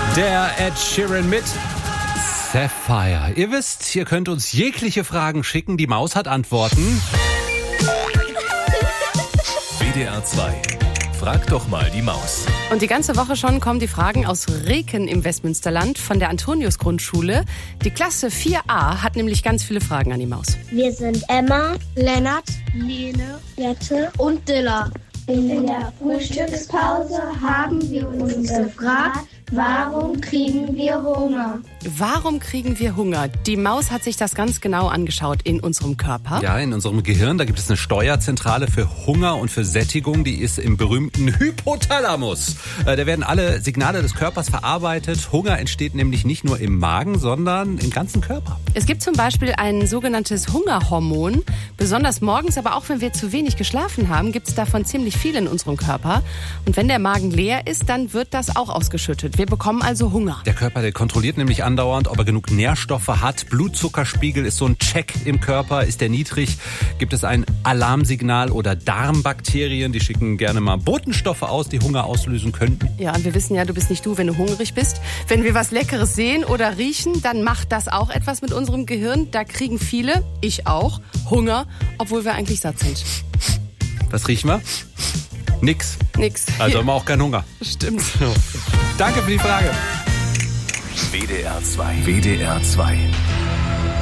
Der Ed Sheeran mit Sapphire. Ihr wisst, ihr könnt uns jegliche Fragen schicken. Die Maus hat Antworten. WDR 2. Frag doch mal die Maus. Und die ganze Woche schon kommen die Fragen aus Reken im Westmünsterland von der Antonius-Grundschule. Die Klasse 4a hat nämlich ganz viele Fragen an die Maus. Wir sind Emma, Lennart, Nele, Jette und Dilla. In der Frühstückspause haben wir uns gefragt, warum kriegen wir Hunger? Warum kriegen wir Hunger? Die Maus hat sich das ganz genau angeschaut in unserem Körper. Ja, in unserem Gehirn, da gibt es eine Steuerzentrale für Hunger und für Sättigung. Die ist im berühmten Hypothalamus. Da werden alle Signale des Körpers verarbeitet. Hunger entsteht nämlich nicht nur im Magen, sondern im ganzen Körper. Es gibt zum Beispiel ein sogenanntes Hungerhormon. Besonders morgens, aber auch wenn wir zu wenig geschlafen haben, gibt es davon ziemlich viel in unserem Körper. Und wenn der Magen leer ist, dann wird das auch ausgeschüttet. Wir bekommen also Hunger. Der Körper, der kontrolliert nämlich andauernd, ob er genug Nährstoffe hat. Blutzuckerspiegel ist so ein Check im Körper. Ist der niedrig? Gibt es ein Alarmsignal oder Darmbakterien? Die schicken gerne mal Botenstoffe aus, die Hunger auslösen könnten. Ja, und wir wissen ja, du bist nicht du, wenn du hungrig bist. Wenn wir was Leckeres sehen oder riechen, dann macht das auch etwas mit unserem Gehirn. Da kriegen viele, ich auch, Hunger, obwohl wir eigentlich satt sind. Was riechen wir? Nix. Also haben wir auch keinen Hunger. Stimmt. Danke für die Frage. WDR 2. WDR 2.